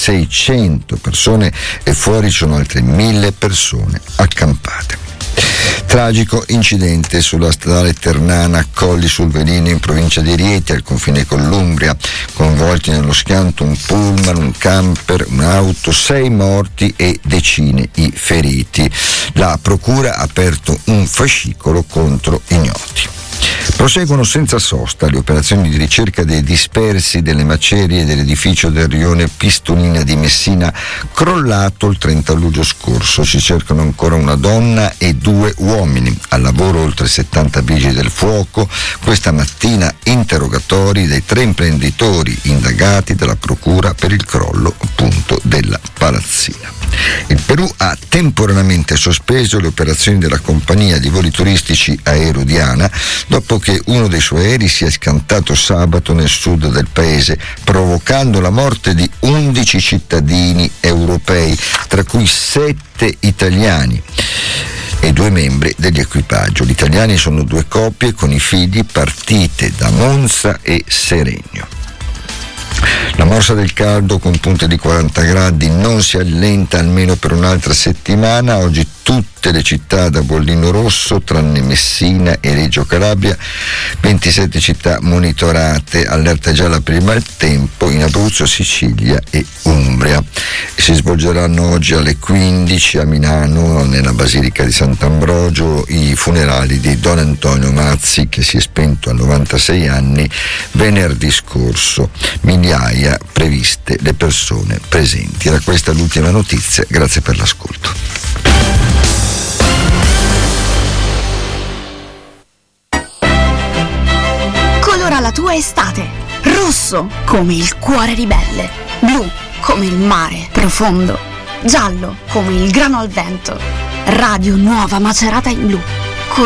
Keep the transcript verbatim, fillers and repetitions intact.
seicento persone e fuori ci sono altre mille persone accampate. Tragico incidente sulla stradale Ternana Colli sul Velino in provincia di Rieti al confine con l'Umbria, coinvolti nello schianto un pullman, un camper, un'auto, sei morti e decine i feriti. La procura ha aperto un fascicolo contro ignoti. Proseguono senza sosta le operazioni di ricerca dei dispersi delle macerie dell'edificio del rione Pistolina di Messina, crollato il trenta luglio scorso. Si cercano ancora una donna e due uomini. Al lavoro oltre settanta vigili del fuoco. Questa mattina interrogatori dei tre imprenditori indagati dalla procura per il crollo appunto della palazzina. Il Perù ha temporaneamente sospeso le operazioni della compagnia di voli turistici Aero Diana dopo che uno dei suoi aerei si è schiantato sabato nel sud del paese, provocando la morte di undici cittadini europei, tra cui sette italiani e due membri dell'equipaggio. Gli italiani sono due coppie con i figli partite da Monza e Seregno. La morsa del caldo con punte di quaranta gradi non si allenta almeno per un'altra settimana. Oggi tutte le città da bollino rosso tranne Messina e Reggio Calabria, ventisette città monitorate, allerta gialla per il maltempo in Abruzzo, Sicilia e Umbria. Si svolgeranno oggi alle quindici a Milano, nella Basilica di Sant'Ambrogio, i funerali di Don Antonio Mazzi, che si è spento a novantasei anni venerdì scorso. Migliaia previste le persone presenti. Era questa l'ultima notizia, grazie per l'ascolto. Colora la tua estate. Rosso come il cuore ribelle, blu come il mare profondo, giallo come il grano al vento. Radio Nuova Macerata in blu.